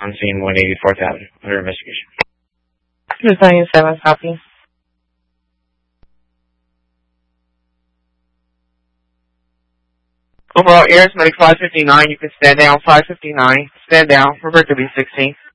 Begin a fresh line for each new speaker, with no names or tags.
on scene 184th Avenue under investigation.
This is 97, copy.
Overall, Airs, medic 559, you can stand down, 559, stand down, revert to B16.